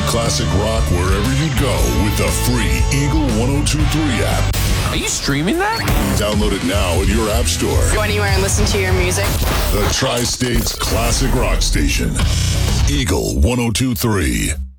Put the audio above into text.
classic rock wherever you go with the free Eagle 1023 app. Are you streaming that? Download it now in your app store. Go anywhere and listen to your music. The Tri-State's classic rock station. Eagle 1023.